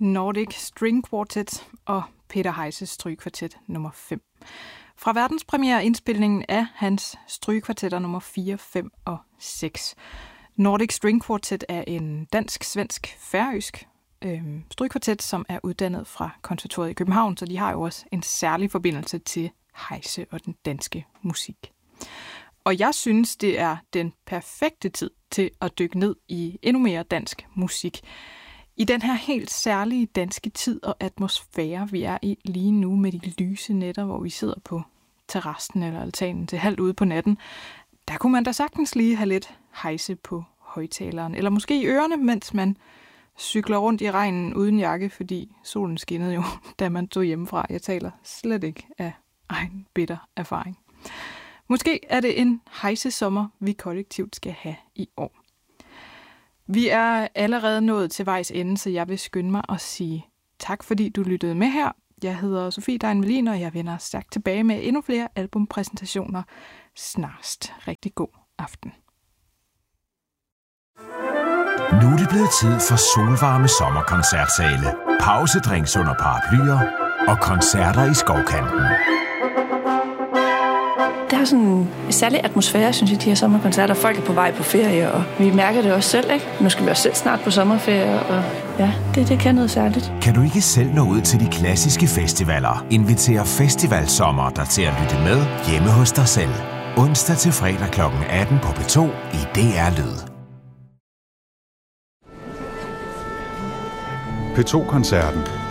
Nordic String Quartet og Peter Heises Strygekvartet nummer 5. Fra verdenspremiereindspilningen af hans strygekvartetter nummer 4, 5 og 6. Nordic String Quartet er en dansk-svensk-færøsk strygekvartet, som er uddannet fra konservatoriet i København, så de har jo også en særlig forbindelse til Heise og den danske musik. Og jeg synes, det er den perfekte tid til at dykke ned i endnu mere dansk musik. I den her helt særlige danske tid og atmosfære, vi er i lige nu med de lyse nætter, hvor vi sidder på terrassen eller altanen til halvt ude på natten, der kunne man da sagtens lige have lidt Heise på højtaleren, eller måske i ørerne, mens man cykler rundt i regnen uden jakke, fordi solen skinnede jo, da man tog hjemmefra. Jeg taler slet ikke af egen bitter erfaring. Måske er det en Heise-sommer, vi kollektivt skal have i år. Vi er allerede nået til vejs ende, så jeg vil skynde mig at sige tak, fordi du lyttede med her. Jeg hedder Sofie Dein Melin, og jeg vender stærkt tilbage med endnu flere albumpræsentationer snarest. Rigtig god aften. Nu er det blevet tid for solvarme sommerkoncertsale, pausedrinks under paraplyer og koncerter i skovkanten. Det har sådan en særlig atmosfære, synes jeg, de her sommerkoncerter. Folk er på vej på ferie, og vi mærker det også selv, ikke? Nu skal vi også selv snart på sommerferie, og ja, det kan noget særligt. Kan du ikke selv nå ud til de klassiske festivaler? Inviter Festivalsommer dig til at lytte med hjemme hos dig selv. Onsdag til fredag kl. 18 på P2 i DR Lyd. P2-koncerten